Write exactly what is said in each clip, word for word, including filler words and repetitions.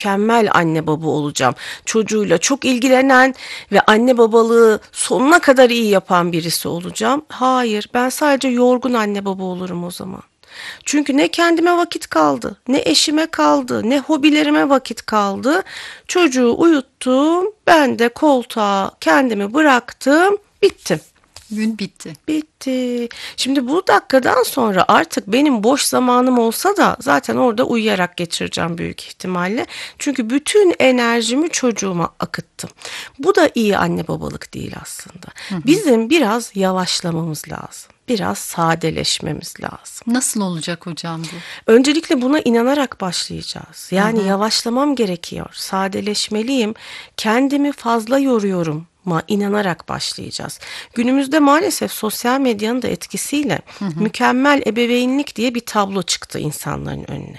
mükemmel anne baba olacağım. Çocuğuyla çok ilgilenen ve anne babalığı sonuna kadar iyi yapan birisi olacağım. Hayır, ben sadece yorgun anne baba olurum o zaman. Çünkü ne kendime vakit kaldı, ne eşime kaldı, ne hobilerime vakit kaldı. Çocuğu uyuttum, ben de koltuğa kendimi bıraktım, bittim. Gün bitti. Bitti. Şimdi bu dakikadan sonra artık benim boş zamanım olsa da zaten orada uyuyarak geçireceğim büyük ihtimalle. Çünkü bütün enerjimi çocuğuma akıttım. Bu da iyi anne babalık değil aslında. Hı hı. Bizim biraz yavaşlamamız lazım. Biraz sadeleşmemiz lazım. Nasıl olacak hocam bu? Öncelikle buna inanarak başlayacağız. Yani Hı hı. yavaşlamam gerekiyor. Sadeleşmeliyim. Kendimi fazla yoruyorum ma inanarak başlayacağız. Günümüzde maalesef sosyal medyanın da etkisiyle Hı hı. mükemmel ebeveynlik diye bir tablo çıktı insanların önüne.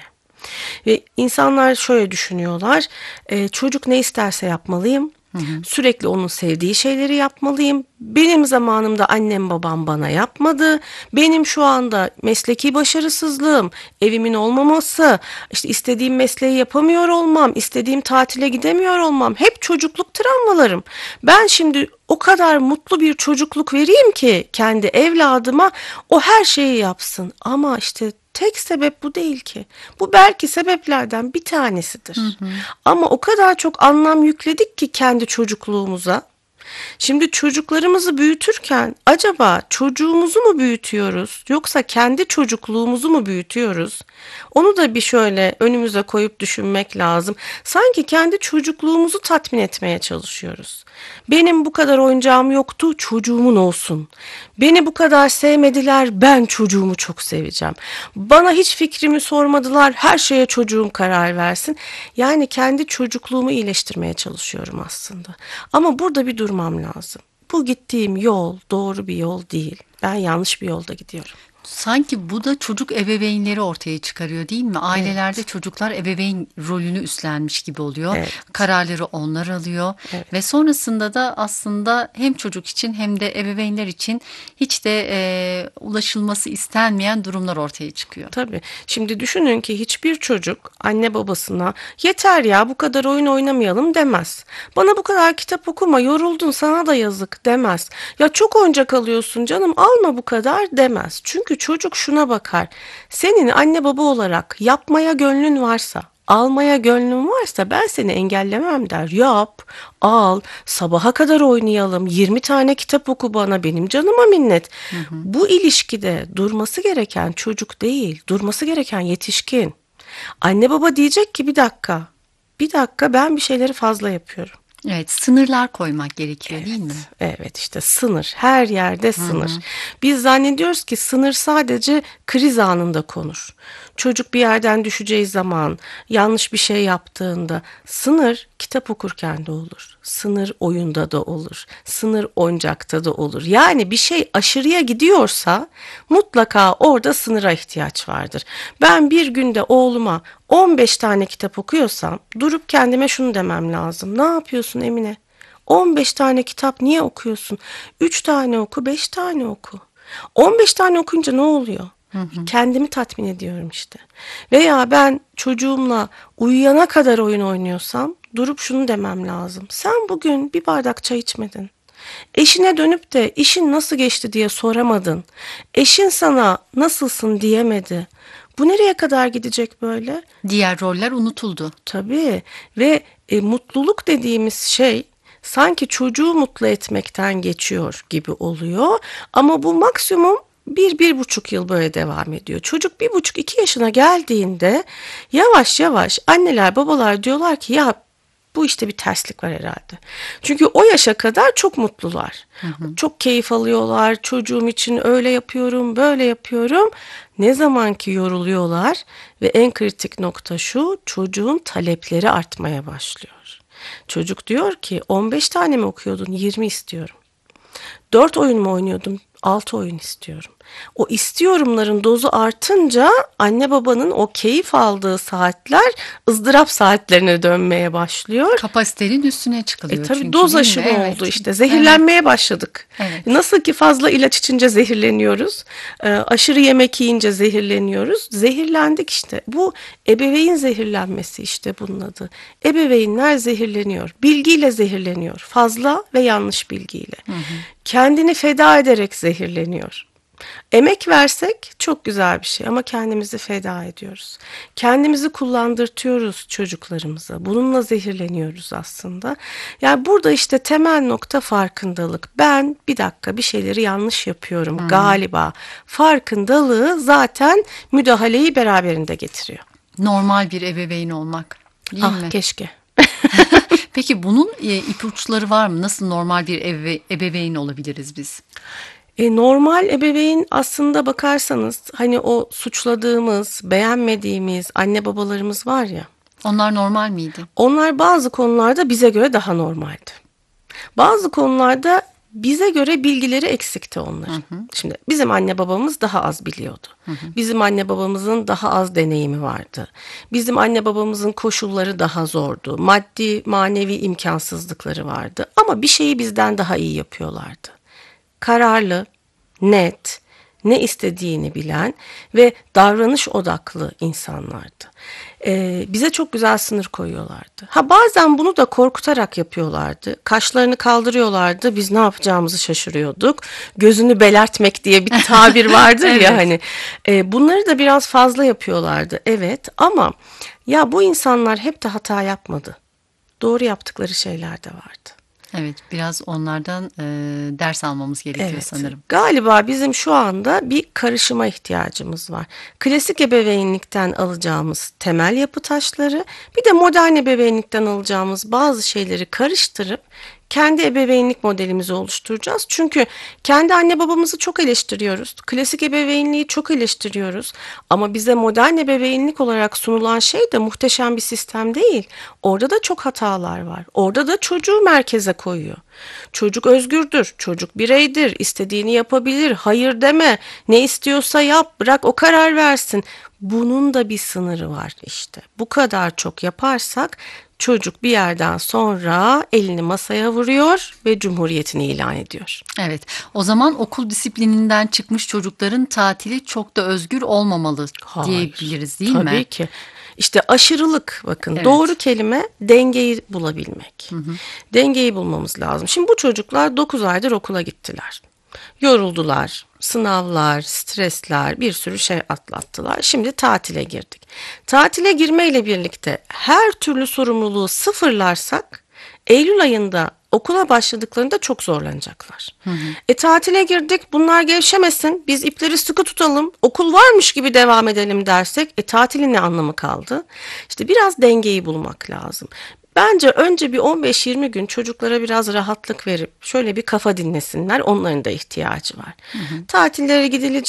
Ve insanlar şöyle düşünüyorlar, e, çocuk ne isterse yapmalıyım, Hı hı. sürekli onun sevdiği şeyleri yapmalıyım, benim zamanımda annem babam bana yapmadı, benim şu anda mesleki başarısızlığım, evimin olmaması, işte istediğim mesleği yapamıyor olmam, istediğim tatile gidemiyor olmam, hep çocukluk travmalarım. Ben şimdi o kadar mutlu bir çocukluk vereyim ki kendi evladıma, o her şeyi yapsın. Ama işte tek sebep bu değil ki. Bu belki sebeplerden bir tanesidir. Hı hı. Ama o kadar çok anlam yükledik ki kendi çocukluğumuza. Şimdi çocuklarımızı büyütürken acaba çocuğumuzu mu büyütüyoruz yoksa kendi çocukluğumuzu mu büyütüyoruz? Onu da bir şöyle önümüze koyup düşünmek lazım. Sanki kendi çocukluğumuzu tatmin etmeye çalışıyoruz. Benim bu kadar oyuncağım yoktu, çocuğumun olsun. Beni bu kadar sevmediler, ben çocuğumu çok seveceğim. Bana hiç fikrimi sormadılar, her şeye çocuğum karar versin. Yani kendi çocukluğumu iyileştirmeye çalışıyorum aslında. Ama burada bir durmam lazım. Bu gittiğim yol doğru bir yol değil. Ben yanlış bir yolda gidiyorum. Sanki bu da çocuk ebeveynleri ortaya çıkarıyor değil mi? Ailelerde Evet. çocuklar ebeveyn rolünü üstlenmiş gibi oluyor. Evet. Kararları onlar alıyor. Evet. Ve sonrasında da aslında hem çocuk için hem de ebeveynler için hiç de e, ulaşılması istenmeyen durumlar ortaya çıkıyor. Tabii. Şimdi düşünün ki hiçbir çocuk anne babasına yeter ya bu kadar oyun oynamayalım demez. Bana bu kadar kitap okuma, yoruldun, sana da yazık demez. Ya çok oyuncak alıyorsun canım, alma bu kadar demez. Çünkü çocuk şuna bakar. Senin anne baba olarak yapmaya gönlün varsa, almaya gönlün varsa ben seni engellemem der. Yap, al, sabaha kadar oynayalım, yirmi tane kitap oku bana, benim canıma minnet. Hı hı. Bu ilişkide durması gereken çocuk değil, durması gereken yetişkin. Anne baba diyecek ki bir dakika, bir dakika ben bir şeyleri fazla yapıyorum. Evet, sınırlar koymak gerekiyor değil mi? Evet, işte sınır, her yerde Hı sınır. hı. Biz zannediyoruz ki sınır sadece kriz anında konur. Çocuk bir yerden düşeceği zaman, yanlış bir şey yaptığında, sınır kitap okurken de olur. Sınır oyunda da olur. Sınır oyuncakta da olur. Yani bir şey aşırıya gidiyorsa mutlaka orada sınıra ihtiyaç vardır. Ben bir günde oğluma on beş tane kitap okuyorsam durup kendime şunu demem lazım. Ne yapıyorsun Emine? on beş tane kitap niye okuyorsun? üç tane oku, beş tane oku. on beş tane okuyunca ne oluyor? Hı hı. Kendimi tatmin ediyorum işte. Veya ben çocuğumla uyuyana kadar oyun oynuyorsam durup şunu demem lazım. Sen bugün bir bardak çay içmedin. Eşine dönüp de işin nasıl geçti diye soramadın. Eşin sana nasılsın diyemedi. Bu nereye kadar gidecek böyle? Diğer roller unutuldu. Tabii ve e, mutluluk dediğimiz şey sanki çocuğu mutlu etmekten geçiyor gibi oluyor. Ama bu maksimum bir, bir buçuk yıl böyle devam ediyor. Çocuk bir buçuk, iki yaşına geldiğinde yavaş yavaş anneler babalar diyorlar ki ya bu işte bir terslik var herhalde. Çünkü o yaşa kadar çok mutlular. Hı hı. Çok keyif alıyorlar. Çocuğum için öyle yapıyorum, böyle yapıyorum. Ne zaman ki yoruluyorlar ve en kritik nokta şu, çocuğun talepleri artmaya başlıyor. Çocuk diyor ki on beş tane mi okuyordun? yirmi istiyorum. dört oyun mu oynuyordum? altı oyun istiyorum. O istiyorumların dozu artınca anne babanın o keyif aldığı saatler ızdırap saatlerine dönmeye başlıyor. Kapasitenin üstüne E çıkılıyor tabii çünkü, doz değil mi? aşımı Evet. oldu işte. Zehirlenmeye başladık. Evet. Nasıl ki fazla ilaç içince zehirleniyoruz. e, aşırı yemek yiyince zehirleniyoruz. Zehirlendik işte. Bu ebeveyn zehirlenmesi işte bunun adı. Ebeveynler zehirleniyor. Bilgiyle zehirleniyor. Fazla ve yanlış bilgiyle. Kendini feda ederek zehirleniyor. Emek versek çok güzel bir şey ama kendimizi feda ediyoruz. Kendimizi kullandırtıyoruz çocuklarımıza. Bununla zehirleniyoruz aslında. Yani burada işte temel nokta farkındalık. Ben bir dakika bir şeyleri yanlış yapıyorum galiba. Farkındalığı zaten müdahaleyi beraberinde getiriyor. Normal bir ebeveyn olmak, değil Ah mi? keşke. Peki bunun e, ipuçları var mı? Nasıl normal bir ebe- ebeveyn olabiliriz biz? E, normal ebeveyn aslında bakarsanız hani o suçladığımız, beğenmediğimiz anne babalarımız var ya. Onlar normal miydi? Onlar bazı konularda bize göre daha normaldi. Bazı konularda bize göre bilgileri eksikti onların. Şimdi bizim anne babamız daha az biliyordu. Bizim anne babamızın daha az deneyimi vardı. Bizim anne babamızın koşulları daha zordu. Maddi, manevi imkansızlıkları vardı. Ama bir şeyi bizden daha iyi yapıyorlardı. Kararlı, net, ne istediğini bilen ve davranış odaklı insanlardı. Ee, bize çok güzel sınır koyuyorlardı. Ha bazen bunu da korkutarak yapıyorlardı. Kaşlarını kaldırıyorlardı. Biz ne yapacağımızı şaşırıyorduk. Gözünü belertmek diye bir tabir vardır Evet. ya hani. Ee, bunları da biraz fazla yapıyorlardı. Evet ama ya bu insanlar hep de hata yapmadı. Doğru yaptıkları şeyler de vardı. Evet, biraz onlardan e, ders almamız gerekiyor Evet. sanırım. Galiba bizim şu anda bir karışıma ihtiyacımız var. Klasik ebeveynlikten alacağımız temel yapı taşları, bir de modern ebeveynlikten alacağımız bazı şeyleri karıştırıp kendi ebeveynlik modelimizi oluşturacağız. Çünkü kendi anne babamızı çok eleştiriyoruz. Klasik ebeveynliği çok eleştiriyoruz. Ama bize modern ebeveynlik olarak sunulan şey de muhteşem bir sistem değil. Orada da çok hatalar var. Orada da çocuğu merkeze koyuyor. Çocuk özgürdür, çocuk bireydir, istediğini yapabilir, hayır deme, ne istiyorsa yap, bırak o karar versin. Bunun da bir sınırı var işte. Bu kadar çok yaparsak çocuk bir yerden sonra elini masaya vuruyor ve cumhuriyetini ilan ediyor. Evet, o zaman okul disiplininden çıkmış çocukların tatili çok da özgür olmamalı Hayır, diyebiliriz, değil tabii mi? ki. İşte aşırılık bakın Evet. doğru kelime dengeyi bulabilmek. Dengeyi bulmamız lazım. Şimdi bu çocuklar dokuz aydır okula gittiler. Yoruldular, sınavlar, stresler, bir sürü şey atlattılar. Şimdi tatile girdik. Tatile girmeyle birlikte her türlü sorumluluğu sıfırlarsak Eylül ayında okula başladıklarında çok zorlanacaklar. E tatile girdik, bunlar gevşemesin, biz ipleri sıkı tutalım, okul varmış gibi devam edelim dersek e tatilin ne anlamı kaldı? İşte biraz dengeyi bulmak lazım. Bence önce bir on beş yirmi gün çocuklara biraz rahatlık verip şöyle bir kafa dinlesinler. Onların da ihtiyacı var. Tatillere gidilecek.